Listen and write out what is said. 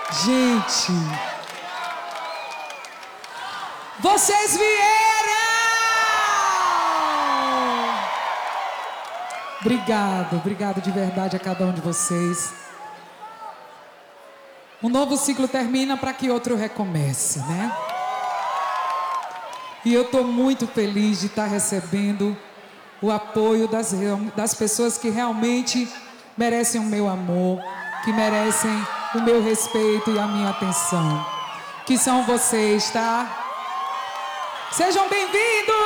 Gente, vocês vieram! Obrigado de verdade a cada um de vocês. Um novo ciclo termina para que outro recomece, né? E eu estou muito feliz de estar recebendo o apoio das pessoas que realmente merecem o meu amor, que merecem o meu respeito e a minha atenção, que são vocês, tá? Sejam bem-vindos!